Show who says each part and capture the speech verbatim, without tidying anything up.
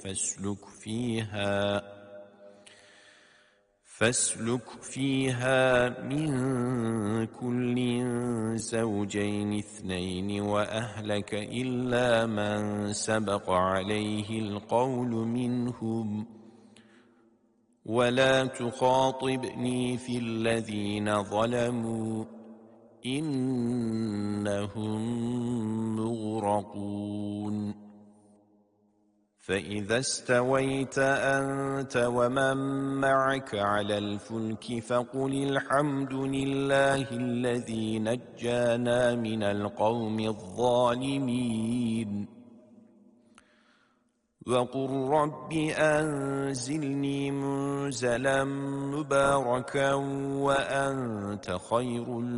Speaker 1: فاسلك فيها فاسلك فيها من كل زوجين اثنين وأهلك إلا من سبق عليه القول منهم ولا تخاطبني في الذين ظلموا إنهم مغرقون فإذا استويت أنت ومن معك على الفلك فقل الحمد لله الذي نجانا من القوم الظالمين وقل رب أنزلني منزلا مباركا وأنت خير